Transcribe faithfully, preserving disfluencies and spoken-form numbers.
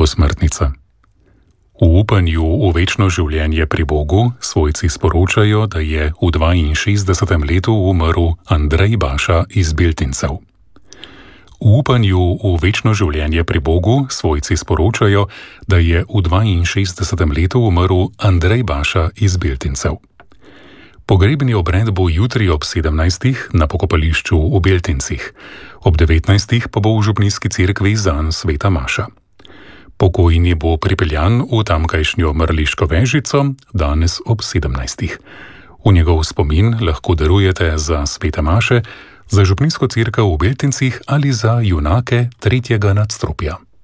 posmrtnica. V upanju v večno življenje pri Bogu svojci sporočajo, da je v dvainšestdesetem letu umrl Andrej Baša iz Beltincev. V upanju v večno življenje pri Bogu svojci sporočajo, da je v dvainšestdesetem letu umrl Andrej Baša iz Beltincev. Pogrebni obred bo jutri ob sedemnajstih na pokopališču v Beltincih, ob devetnajstih pa bo v župnijski cerkvi zanj sveta maša. Pokojni bo pripeljan v tamkajšnjo mrliško vežico danes ob sedemnajstih. V njegov spomin lahko darujete za svete maše, za župnijsko cerkev v Beltincih ali za junake tretjega nadstropja.